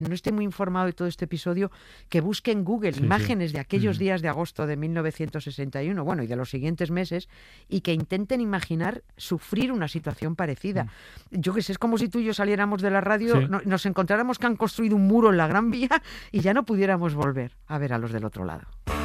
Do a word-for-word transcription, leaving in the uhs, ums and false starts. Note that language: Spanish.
no esté muy informado de todo este episodio, que busque en Google Sí, imágenes sí. de aquellos Mm. días de agosto de mil novecientos sesenta y uno, bueno, y de los siguientes meses, y que intenten imaginar sufrir una situación parecida. Mm. Yo que sé, es como si tú y yo saliéramos de la radio, Sí. no- nos encontráramos que han construido un muro en la Gran Vía y ya no pudiéramos volver a ver a los del otro lado.